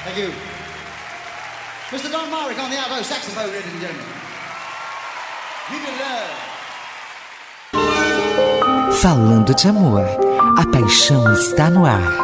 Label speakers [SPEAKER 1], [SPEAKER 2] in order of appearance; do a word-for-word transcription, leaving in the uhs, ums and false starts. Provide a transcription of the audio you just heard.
[SPEAKER 1] Thank you. mister Don Marek on the alto saxophone, ladies and gentlemen. You can love.
[SPEAKER 2] Falando de amor, a paixão está no ar.